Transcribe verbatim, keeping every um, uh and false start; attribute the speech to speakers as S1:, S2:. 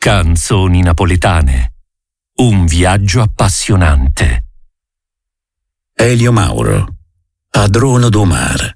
S1: Canzoni napoletane. Un viaggio appassionante.
S2: Elio Mauro, padrono do mar.